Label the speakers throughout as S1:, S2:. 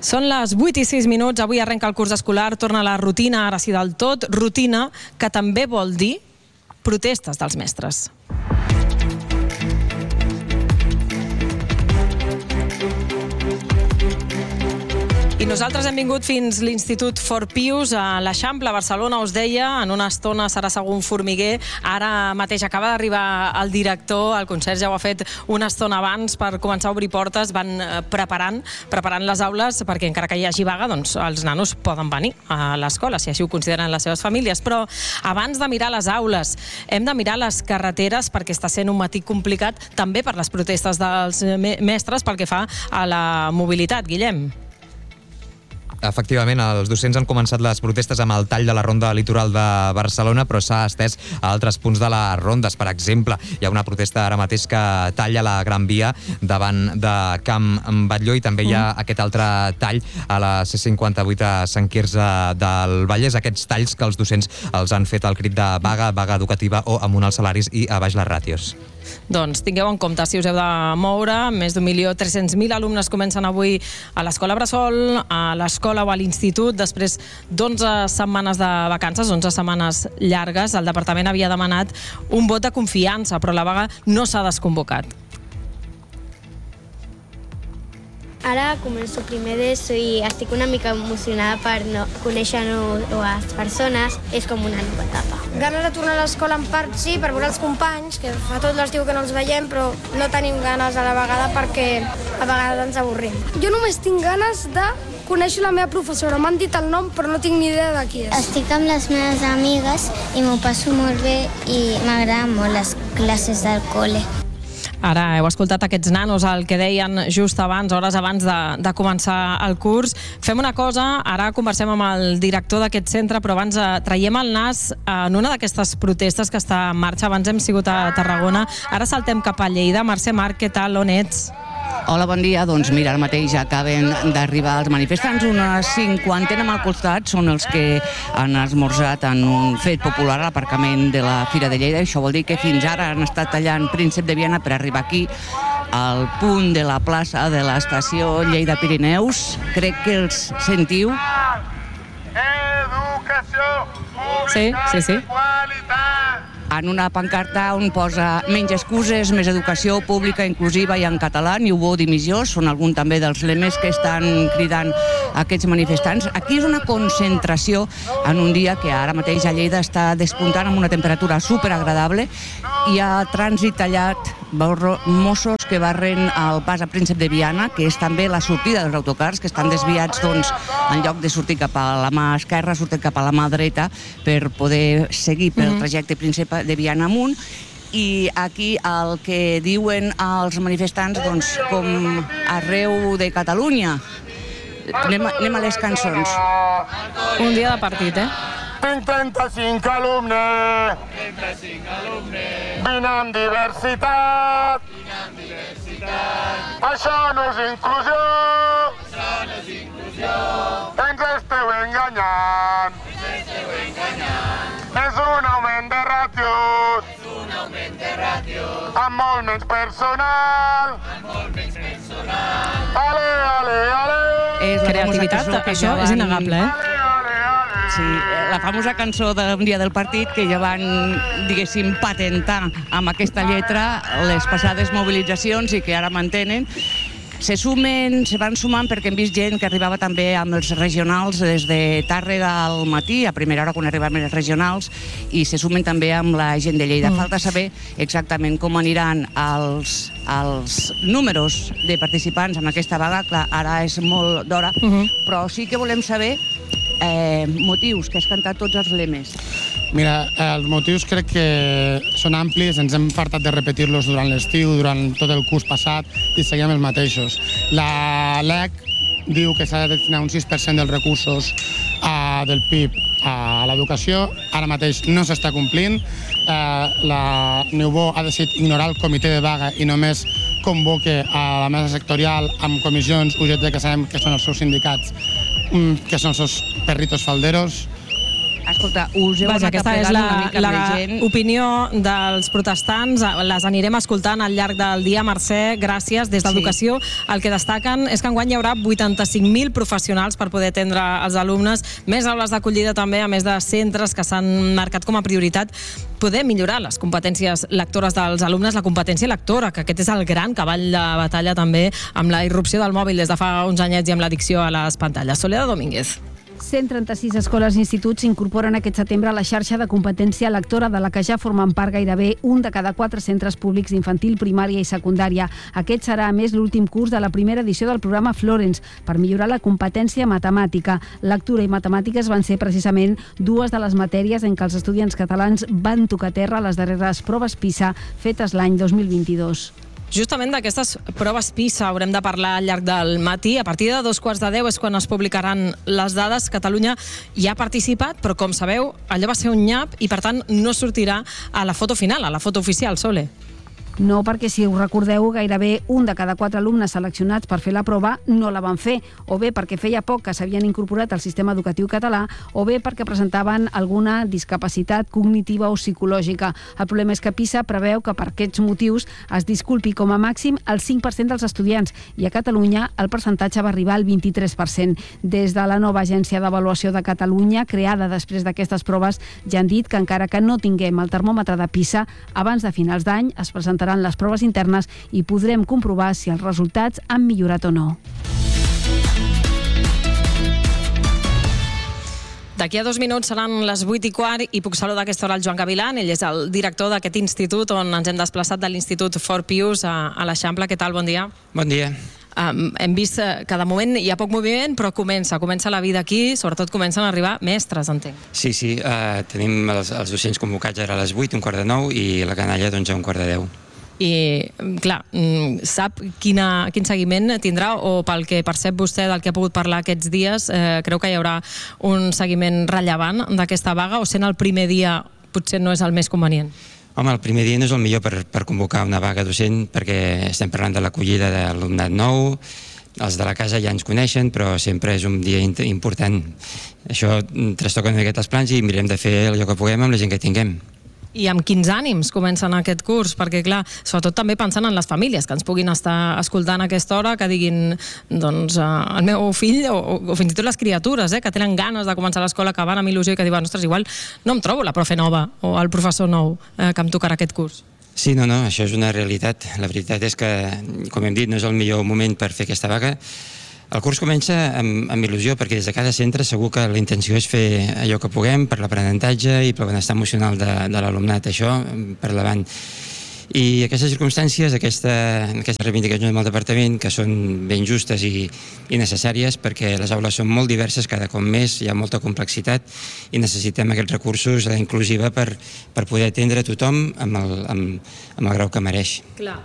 S1: Són les 8:06, avui arrenca el curs escolar, torna la rutina, ara sí del tot, rutina que també vol dir protestes dels mestres. I nosaltres hem vingut fins l'Institut Fort Pius a l'Eixample, a Barcelona, us deia, en una estona serà segur un formiguer. Ara mateix acaba d'arribar el director, el concert ja ho ha fet una estona abans per començar a obrir portes, van preparant les aules perquè encara que hi hagi vaga, doncs els nanos poden venir a l'escola, si així ho consideren les seves famílies. Però abans de mirar les aules, hem de mirar les carreteres perquè està sent un matí complicat, també per les protestes dels mestres pel que fa a la mobilitat. Guillem.
S2: Efectivament, els docents han començat les protestes amb el tall de la ronda litoral de Barcelona, però s'ha estès a altres punts de les rondes. Per exemple, hi ha una protesta ara mateix que talla la Gran Via davant de Can Batlló i també hi ha aquest altre tall a la C58 a Sant Quirze del Vallès. Aquests talls que els docents els han fet al crit de vaga educativa o amunt els salaris i a baix les ràtios.
S1: Doncs tingueu en compte si us heu de moure. Més d'1.300.000 alumnes comencen avui a l'escola Bressol, a l'escola o a l'institut, després d'11 setmanes de vacances, 11 setmanes llargues. El departament havia demanat un vot de confiança, però la vaga no s'ha desconvocat.
S3: Ara començo primer d'ESO i estic una mica emocionada per conèixer noves persones. És com una nova etapa.
S4: Ganes de tornar a l'escola en part sí, per veure els companys, que fa tot l'estiu que no els veiem, però no tenim ganes a la vegada perquè a vegades ens avorrim. Jo només tinc ganes de conèixer la meva professora. M'han dit el nom, però no tinc ni idea de qui és.
S5: Estic amb les meves amigues i m'ho passo molt bé i m'agraden molt les classes del col·le.
S1: Ara heu escoltat aquests nanos el que deien just abans, hores abans de començar el curs. Fem una cosa, ara conversem amb el director d'aquest centre, però abans traiem el nas en una d'aquestes protestes que està en marxa. Abans hem sigut a Tarragona, ara saltem cap a Lleida. Mercè Marc, què tal, on ets?
S6: Hola, bon dia. Doncs mira, ara mateix acaben d'arribar els manifestants, una cinquantena al costat, són els que han esmorzat en un fet popular a l'aparcament de la Fira de Lleida. Això vol dir que fins ara han estat tallant Príncep de Viana per arribar aquí, al punt de la plaça de l'estació Lleida-Pirineus. Crec que els sentiu.
S1: Sí.
S6: En una pancarta on posa menys excuses, més educació pública, inclusiva i en català, ni hubo dimissió, són algun també dels lemes que estan cridant aquests manifestants. Aquí és una concentració en un dia que ara mateix a Lleida està despuntant amb una temperatura superagradable. Hi ha trànsit tallat, Mossos que barren el pas a Príncep de Viana, que és també la sortida dels autocars, que estan desviats, doncs, en lloc de sortir cap a la mà esquerra, surten cap a la mà dreta per poder seguir pel trajecte Príncep de Viana amunt. I aquí el que diuen els manifestants, doncs, com arreu de Catalunya. Anem a les cançons.
S1: Un dia de partit,
S7: Tinc 35 alumnes. Vine amb diversitat. Això no és inclusió. Ens esteu enganyant. És un augment de ràtios. Amb molt menys personal.
S1: Creativitat, això és innegable,
S6: Sí, la famosa cançó d'un dia del partit que ja van, diguéssim, patentar amb aquesta lletra les passades mobilitzacions i que ara mantenen. Se van sumant perquè hem vist gent que arribava també amb els regionals des de Tàrrega al matí, a primera hora quan arribaven els regionals, i se sumen també amb la gent de Lleida. Falta saber exactament com aniran els números de participants en aquesta vaga. Clar, ara és molt d'hora, però sí que volem saber motius, que has cantat tots els lemes.
S8: Mira, els motius crec que són amplis, ens hem fartat de repetir-los durant l'estiu, durant tot el curs passat, i seguim els mateixos. La LEC diu que s'ha de destinar un 6% dels recursos del PIB a l'educació, ara mateix no s'està complint. La Neubó ha decidit ignorar el comitè de vaga i només convoca a la mesa sectorial amb comissions UGT, que sabem que són els seus sindicats, que són els seus perritos falderos.
S6: escolta, us heu
S1: Vaja,
S6: anat
S1: aquesta és
S6: aplegant una mica amb la gent.
S1: l'opinió dels protestants, les anirem escoltant al llarg del dia. Mercè, gràcies. Des d'Educació el que destaquen és que enguany hi haurà 85.000 professionals per poder atendre els alumnes, més aules d'acollida també, a més de centres que s'han marcat com a prioritat poder millorar les competències lectores dels alumnes, la competència lectora, que aquest és el gran cavall de batalla també amb la irrupció del mòbil des de fa uns anyets i amb l'addicció a les pantalles. Soledad Domínguez.
S9: 136 escoles i instituts s'incorporen aquest setembre a la xarxa de competència lectora, de la que ja formen part gairebé un de cada 4 centres públics d'infantil, primària i secundària. Aquest serà, a més, l'últim curs de la primera edició del programa Florence per millorar la competència matemàtica. Lectura i matemàtiques van ser precisament dues de les matèries en què els estudiants catalans van tocar terra a les darreres proves PISA fetes l'any 2022.
S1: Justament d'aquestes proves PISA haurem de parlar al llarg del matí. A partir de 2:15 és quan es publicaran les dades. Catalunya hi ha participat, però com sabeu, allò va ser un nyap i per tant no sortirà a la foto final, a la foto oficial, Sole.
S9: No, perquè si us recordeu, gairebé un de cada 4 alumnes seleccionats per fer la prova no la van fer, o bé perquè feia poc que s'havien incorporat al sistema educatiu català, o bé perquè presentaven alguna discapacitat cognitiva o psicològica. El problema és que PISA preveu que per aquests motius es disculpi com a màxim el 5% dels estudiants, i a Catalunya el percentatge va arribar al 23%. Des de la nova Agència d'Avaluació de Catalunya, creada després d'aquestes proves, ja han dit que encara que no tinguem el termòmetre de PISA, abans de finals d'any es presentarà les proves internes i podrem comprovar si els resultats han millorat o no.
S1: D'aquí a 2 minuts seran les 8:15 i puc saludar a aquesta hora el Joan Gavilán. Ell és el director d'aquest institut on ens hem desplaçat, de l'Institut For Pius a l'Eixample. Què tal? Bon dia.
S10: Bon dia.
S1: Hem vist que de moment hi ha poc moviment, però comença la vida aquí, sobretot comencen a arribar mestres, entenc.
S10: Sí, tenim els docents convocats ara a les 8, 8:45, i la canalla doncs a 9:45.
S1: I, clar, sap quin seguiment tindrà, o pel que percep vostè del que ha pogut parlar aquests dies, creu que hi haurà un seguiment rellevant d'aquesta vaga, o sent el primer dia potser no és el més convenient?
S10: Home, el primer dia no és el millor per convocar una vaga docent, perquè estem parlant de l'acollida d'alumnat nou, els de la casa ja ens coneixen, però sempre és un dia important. Això trastoca una miqueta els plans i mirem de fer allò que puguem amb la gent que tinguem.
S1: I amb quins ànims comencen aquest curs? Perquè, clar, sobretot també pensant en les famílies que ens puguin estar escoltant a aquesta hora, que diguin, doncs, el meu fill, o fins i tot les criatures, que tenen ganes de començar l'escola, que van amb il·lusió i que diuen, ostres, igual no em trobo la profe nova o el professor nou que em tocarà aquest curs.
S10: Sí, no, això és una realitat. La veritat és que, com hem dit, no és el millor moment per fer aquesta vaga. El curs comença amb il·lusió, perquè des de cada centre segur que la intenció és fer allò que puguem per l'aprenentatge i pel benestar emocional de l'alumnat, això per davant. I aquestes circumstàncies, aquestes reivindicacions del departament, que són ben justes i necessàries, perquè les aules són molt diverses, cada cop més, hi ha molta complexitat i necessitem aquests recursos de la inclusiva per poder atendre tothom amb el grau que mereix.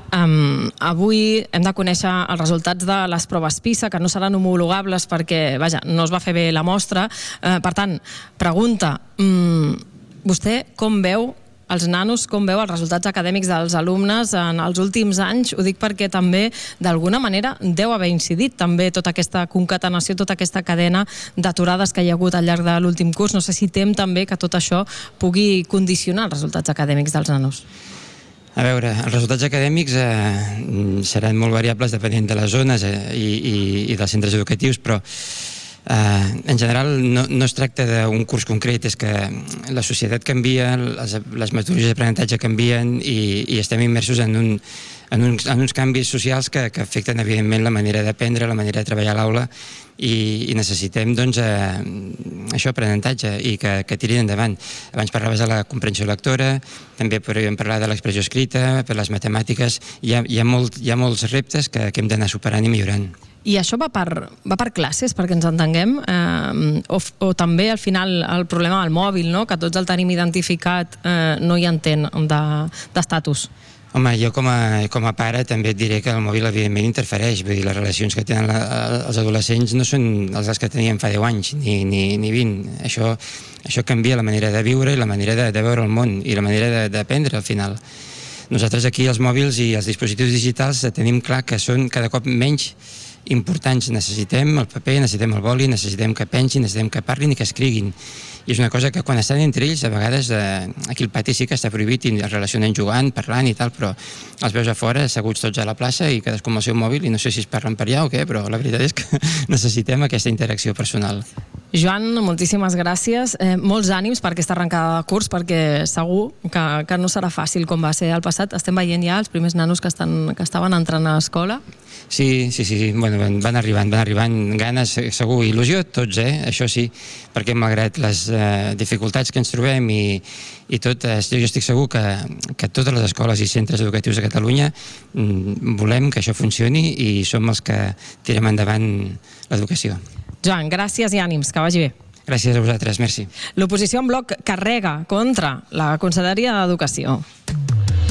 S1: Avui hem de conèixer els resultats de les proves PISA, que no seran homologables perquè, vaja, no es va fer bé la mostra. Per tant, pregunta, vostè com veu els nanos, com veu els resultats acadèmics dels alumnes en els últims anys? Ho dic perquè també, d'alguna manera, deu haver incidit també tota aquesta concatenació, tota aquesta cadena d'aturades que hi ha hagut al llarg de l'últim curs. No sé si tem també que tot això pugui condicionar els resultats acadèmics dels nanos.
S10: A veure, els resultats acadèmics seran molt variables depenent de les zones i dels centres educatius, però en general no es tracta d'un curs concret, és que la societat canvia, les metodologies d'aprenentatge canvien i estem immersos en uns canvis socials que afecten evidentment la manera d'aprendre, la manera de treballar a l'aula, i necessitem doncs això, aprenentatge, i que tirin endavant. Abans parlaves de la comprensió lectora, també podríem parlar de l'expressió escrita, per les matemàtiques. Hi ha molts reptes que hem d'anar superant i millorant.
S1: I això va per classes, perquè ens entenguem, o també al final el problema del mòbil, que tots el tenim identificat, no hi entén d'estatus?
S10: Home, jo com a pare també et diré que el mòbil evidentment interfereix, vull dir, les relacions que tenen els adolescents no són les que teníem fa 10 anys ni 20. Això canvia la manera de viure i la manera de veure el món i la manera d'aprendre al final. Nosaltres aquí els mòbils i els dispositius digitals tenim clar que són cada cop menys importants. Necessitem el paper, necessitem el boli, necessitem que pensin, necessitem que parlin i que escriguin. és una cosa que quan estan entre ells, a vegades aquí al pati sí que està prohibit i es relacionen jugant, parlant i tal, però els veus a fora, asseguts tots a la plaça i cadascú amb el seu mòbil i no sé si es parlen per allà o què, però la veritat és que necessitem aquesta interacció personal.
S1: Joan, moltíssimes gràcies. Molts ànims per aquesta arrencada de curs, perquè segur que no serà fàcil com va ser al passat. Estem veient ja els primers nanos que estaven entrant a l'escola.
S10: Sí, bueno, van arribant ganes, segur, il·lusió, tots, això sí, perquè malgrat les dificultats que ens trobem i tot, jo estic segur que totes les escoles i centres educatius de Catalunya volem que això funcioni i som els que tirem endavant l'educació.
S1: Joan, gràcies i ànims, que vagi bé.
S10: Gràcies a vosaltres, merci.
S1: L'oposició en bloc carrega contra la Conselleria d'Educació.